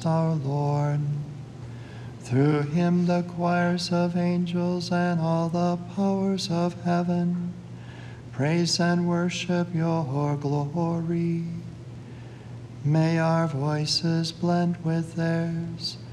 Christ our Lord. Through him the choirs of angels and all the powers of heaven praise and worship your glory. May our voices blend with theirs